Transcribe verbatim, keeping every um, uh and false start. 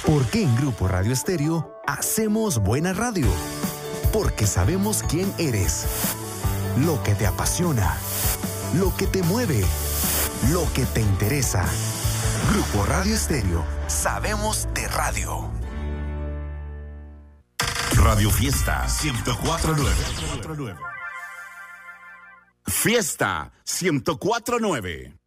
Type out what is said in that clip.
¿Por qué en Grupo Radio Estéreo hacemos buena radio? Porque sabemos quién eres, lo que te apasiona, lo que te mueve, lo que te interesa. Grupo Radio Estéreo, sabemos de radio. Radio Fiesta ciento cuatro punto nueve. Fiesta ciento cuatro punto nueve.